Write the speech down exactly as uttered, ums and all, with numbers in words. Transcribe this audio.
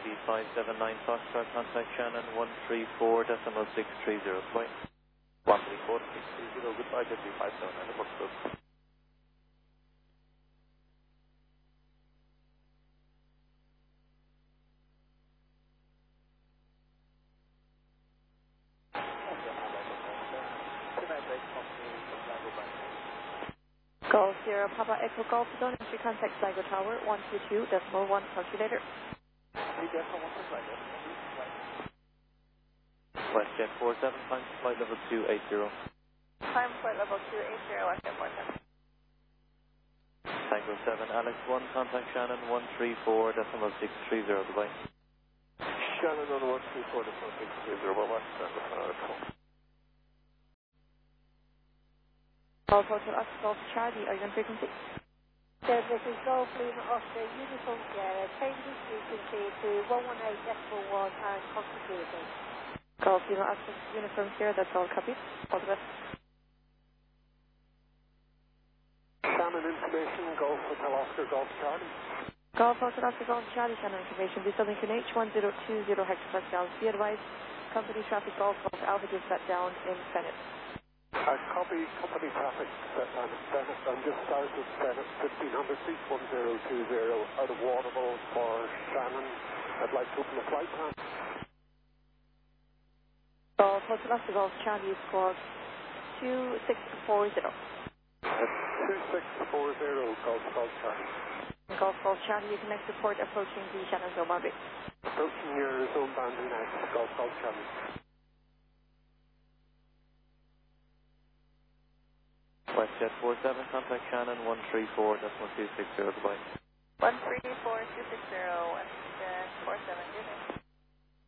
B five seven nine Foxtrot, contact Shannon one three four decimal six three zero, goodbye. one three four six three zero, goodbye, J B five seven nine Foxtrot. Golf Sierra Papa Echo Golf Zone, entry contact Sligo Tower one two two decimal one, talk to you later. WestJet four seven, time flight level two eight zero. Time flight level two eight zero, WestJet four seven. Tango seven, Alex one, contact Shannon one three four decimal six three zero, goodbye. Shannon on one three four decimal six three zero, bye bye. Golf Hotel Oscar Golf Charlie, are you on frequency? Yeah, this is Golf Lima Oscar Uniform Sierra, change the frequency to one one eight decimal one and continuity. Golf Lima Oscar Uniform Sierra, that's all copied. All the best. Shannon information, Golf Hotel Oscar Golf Charlie. Golf Hotel Oscar Golf Charlie, Shannon information, be Southern H one zero two zero hectopascals. Be advised, company traffic Golf Golf Alpha is set down in Bennett. I copy company traffic set down in Bennett. I'm just south of Bennett, fifteen hundred feet, one zero two zero, out of Waterville for Shannon. I'd like to open the flight plan. Golf Hotel Oscar Golf Charlie is squad two six four zero. two six four zero, Golf Golf Charlie. Golf Golf Charlie, you can next report approaching the Shannon zone boundary. Approaching your zone boundary next, Golf Golf Charlie. WestJet four seven, contact Shannon one three four decimal two six zero, goodbye. one three four two six zero, West.